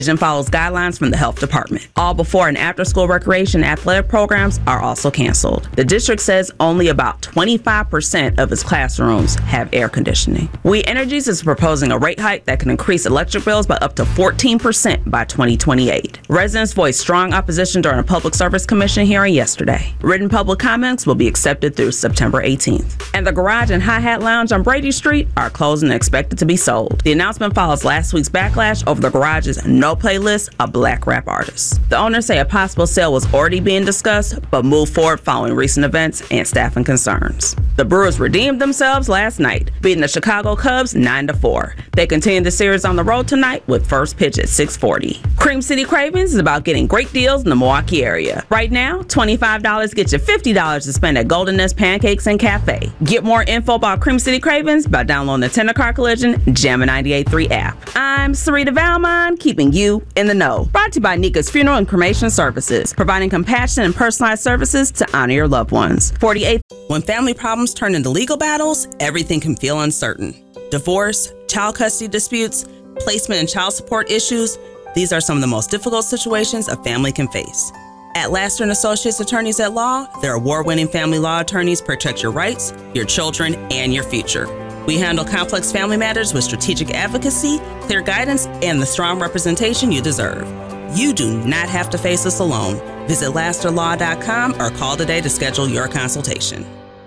follows guidelines from the health department. All before and after school recreation athletic programs are also canceled. The district says only about 25% of its classrooms have air conditioning. We Energies is proposing a rate hike that can increase electric bills by up to 14% by 2028. Residents voiced strong opposition during a Public Service Commission hearing yesterday. Written public comments will be accepted through September 18th. And the Garage and Hi-Hat Lounge on Brady Street are closed and expected to be sold. The announcement follows last week's backlash over the Garage's No Playlist of Black rap artists. The owners say a possible sale was already being discussed, but moved forward following recent events and staffing concerns. The Brewers redeemed themselves last night, beating the Chicago Cubs 9-4. They continue the series on the road tonight with first pitch at 6:40. Cream City Cravings is about getting great deals in the Milwaukee area. Right now, $25 gets you $50 to spend at Golden Nest Pancakes and Cafe. Get more info about Cream City Cravings by downloading the Tender Car Collision Jammin' 98.3 app. I'm Sarita Valmont, keeping you in the know. Brought to you by Nika's Funeral and Cremation Services, providing compassionate and personalized services to honor your loved ones. 48. When family problems turn into legal battles, everything can feel uncertain. Divorce, child custody disputes, placement and child support issues, these are some of the most difficult situations a family can face. At Laster & Associates Attorneys at Law, their award-winning family law attorneys protect your rights, your children, and your future. We handle complex family matters with strategic advocacy, clear guidance, and the strong representation you deserve. You do not have to face this alone. Visit lasterlaw.com or call today to schedule your consultation.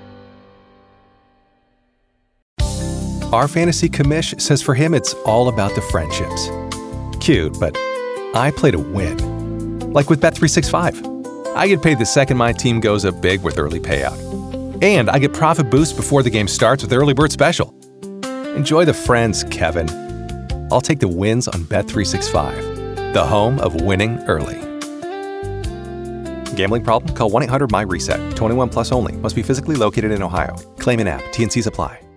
Our fantasy commish says for him it's all about the friendships. Cute, but I play to win. Like with Bet365. I get paid the second my team goes up big with early payout. And I get profit boost before the game starts with Early Bird Special. Enjoy the friends, Kevin. I'll take the wins on Bet365, the home of winning early. Gambling problem? Call 1-800-MY-RESET. 21 plus only. Must be physically located in Ohio. Claim in app. T&Cs apply.